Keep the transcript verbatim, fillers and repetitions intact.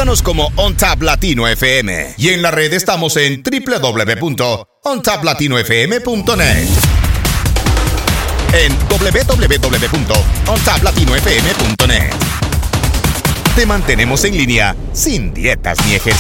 Búscanos como OnTap Latino F M y en la red estamos en doble u doble u doble u punto on tap latino f m punto net. En doble u doble u doble u punto on tap latino f m punto net. Te mantenemos en línea sin dietas ni ejercicio.